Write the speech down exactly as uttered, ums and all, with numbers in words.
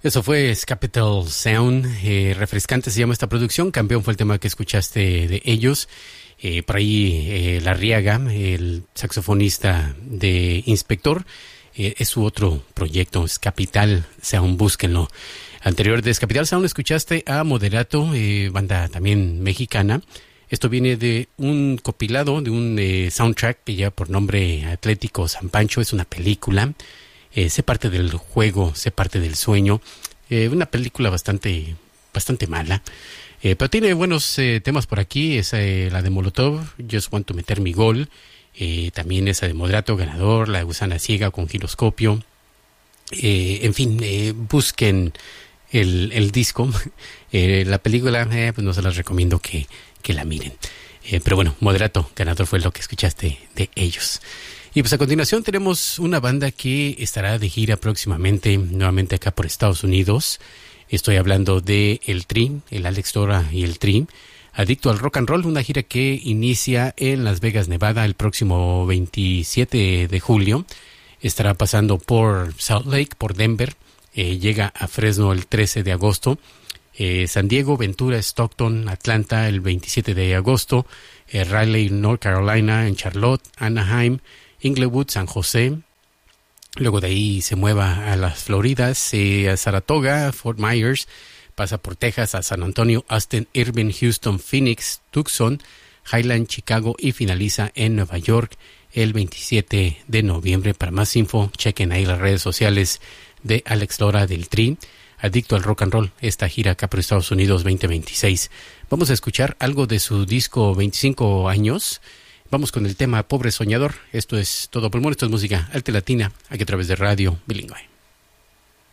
Eso fue Capital Sound, eh, refrescante se llama esta producción. Campeón fue el tema que escuchaste de ellos. Eh, por ahí eh, Larriaga, el saxofonista de Inspector, eh, es su otro proyecto, es Capital Sound, búsquenlo. Anterior de Capital Sound escuchaste a Moderato, eh, banda también mexicana. Esto viene de un compilado, de un eh, soundtrack que lleva por nombre Atlético San Pancho, es una película. Eh, sé parte del juego, sé parte del sueño. Eh, una película bastante, bastante mala. Eh, pero tiene buenos eh, temas por aquí. Esa, eh, la de Molotov, Just Want to Meter Mi Gol. Eh, también esa de Moderato, Ganador. La de Gusana Ciega con Giroscopio. Eh, en fin, eh, busquen el, el disco. Eh, la película, eh, pues no se las recomiendo que, que la miren. Eh, pero bueno, Moderato, Ganador fue lo que escuchaste de ellos. Y pues a continuación tenemos una banda que estará de gira próximamente, nuevamente acá por Estados Unidos. Estoy hablando de el Tri, el Alex Lora y el Tri. Adicto al Rock and Roll, una gira que inicia en Las Vegas, Nevada, el próximo veintisiete de julio. Estará pasando por Salt Lake, por Denver. Eh, llega a Fresno el trece de agosto. Eh, San Diego, Ventura, Stockton, Atlanta el veintisiete de agosto. Eh, Raleigh, North Carolina, en Charlotte, Anaheim, Inglewood, San José. Luego de ahí se mueva a las Floridas, eh, a Saratoga, Fort Myers, pasa por Texas, a San Antonio, Austin, Irving, Houston, Phoenix, Tucson, Highland, Chicago y finaliza en Nueva York el veintisiete de noviembre. Para más info, chequen ahí las redes sociales de Alex Lora del Tri. Adicto al Rock and Roll, esta gira acá por Estados Unidos veinte veintiséis. Vamos a escuchar algo de su disco veinticinco años. Vamos con el tema Pobre Soñador. Esto es Todo Pulmón, esto es música alta latina, aquí a través de Radio Bilingüe.